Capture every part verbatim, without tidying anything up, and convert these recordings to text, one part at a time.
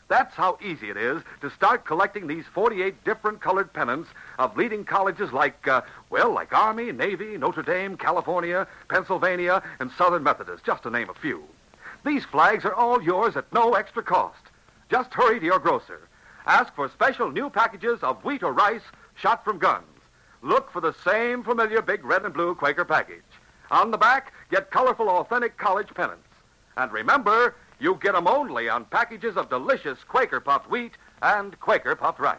That's how easy it is to start collecting these forty-eight different colored pennants of leading colleges like, uh, well, like Army, Navy, Notre Dame, California, Pennsylvania, and Southern Methodist, just to name a few. These flags are all yours at no extra cost. Just hurry to your grocer. Ask for special new packages of wheat or rice shot from guns. Look for the same familiar big red and blue Quaker package. On the back, get colorful, authentic college pennants. And remember, you get them only on packages of delicious Quaker puffed wheat and Quaker puffed rice.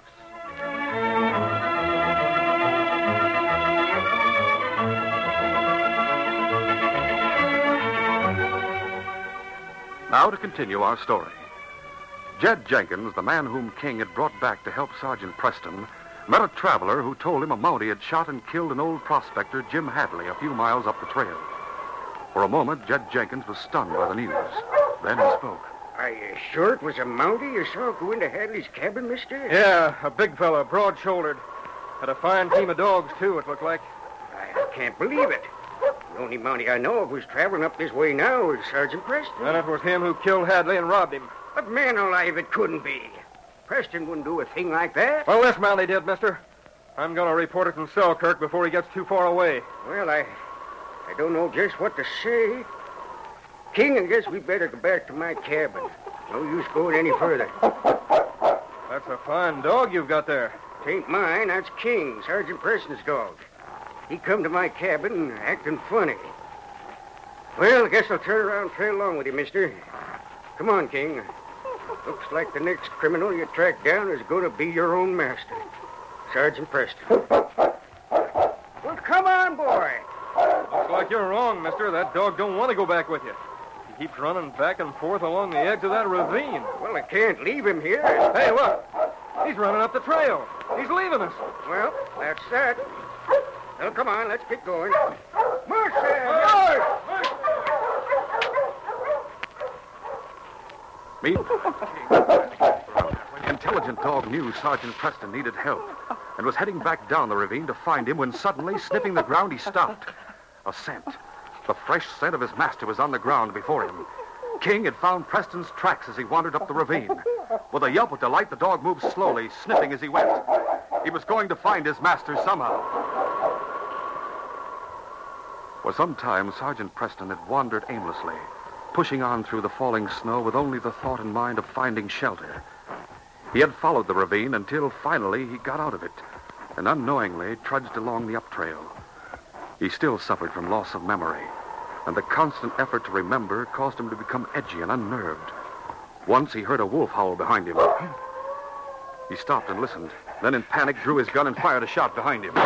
Now to continue our story. Jed Jenkins, the man whom King had brought back to help Sergeant Preston, met a traveler who told him a Mountie had shot and killed an old prospector, Jim Hadley, a few miles up the trail. For a moment, Jed Jenkins was stunned by the news. Then he spoke. Are you sure it was a Mountie you saw go into Hadley's cabin, mister? Yeah, a big fella, broad-shouldered. Had a fine team of dogs, too, it looked like. I can't believe it. The only Mountie I know of who's traveling up this way now is Sergeant Preston. And it was him who killed Hadley and robbed him. But man alive, it couldn't be. Preston wouldn't do a thing like that. Well, this Mountie did, mister. I'm going to report it in Selkirk before he gets too far away. Well, I... I don't know just what to say. King, I guess we better go back to my cabin. No use going any further. That's a fine dog you've got there. It ain't mine, that's King, Sergeant Preston's dog. He come to my cabin acting funny. Well, I guess I'll turn around and trail along with you, mister. Come on, King. Looks like the next criminal you track down is going to be your own master, Sergeant Preston. Well, come on, boy. Looks like you're wrong, mister. That dog don't want to go back with you. He keeps running back and forth along the edge of that ravine. Well, I can't leave him here. Hey, look. He's running up the trail. He's leaving us. Well, that's that. Well, come on, let's get going. March there! March! Meet the intelligent dog knew Sergeant Preston needed help and was heading back down the ravine to find him when suddenly, sniffing the ground, he stopped. A scent. The fresh scent of his master was on the ground before him. King had found Preston's tracks as he wandered up the ravine. With a yelp of delight, the dog moved slowly, sniffing as he went. He was going to find his master somehow. For some time, Sergeant Preston had wandered aimlessly, pushing on through the falling snow with only the thought in mind of finding shelter. He had followed the ravine until finally he got out of it and unknowingly trudged along the up trail. He still suffered from loss of memory, and the constant effort to remember caused him to become edgy and unnerved. Once he heard a wolf howl behind him. He stopped and listened, then in panic drew his gun and fired a shot behind him.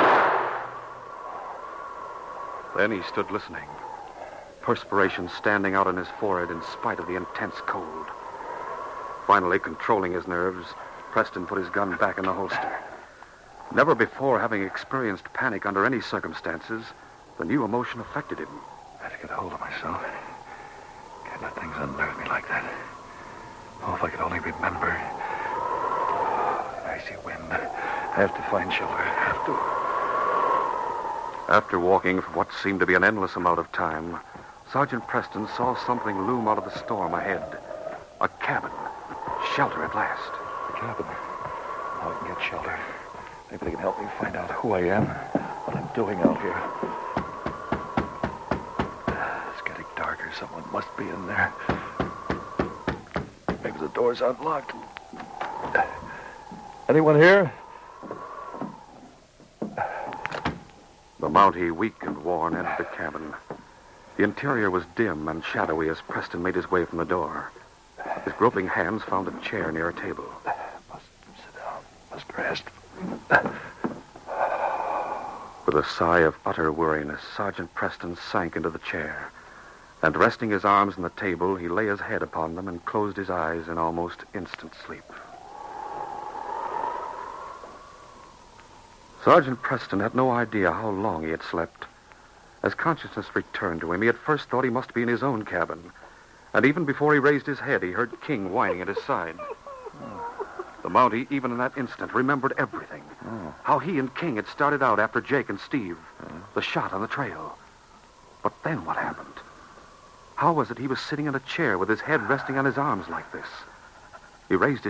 Then he stood listening, perspiration standing out on his forehead in spite of the intense cold. Finally, controlling his nerves, Preston put his gun back in the holster. Never before having experienced panic under any circumstances, the new emotion affected him. I have to get a hold of myself. Can't let things unnerve me like that. Oh, if I could only remember. Oh, icy wind. I have to find shelter. I have to. After walking for what seemed to be an endless amount of time, Sergeant Preston saw something loom out of the storm ahead. A cabin. Shelter at last. The cabin. Now I can get shelter. Maybe they can help me find out who I am, what I'm doing out here. It's getting darker. Someone must be in there. Maybe the door's unlocked. Anyone here? The Mountie, weak and worn, entered the cabin. The interior was dim and shadowy as Preston made his way from the door. His groping hands found a chair near a table. Must sit down. Must rest. With a sigh of utter weariness, Sergeant Preston sank into the chair, and resting his arms on the table, he lay his head upon them and closed his eyes in almost instant sleep. Sergeant Preston had no idea how long he had slept. As consciousness returned to him, he at first thought he must be in his own cabin, and even before he raised his head, he heard King whining at his side. The Mountie, even in that instant, remembered everything. Oh. How he and King had started out after Jake and Steve. Uh. The shot on the trail. But then what happened? How was it he was sitting in a chair with his head resting on his arms like this? He raised his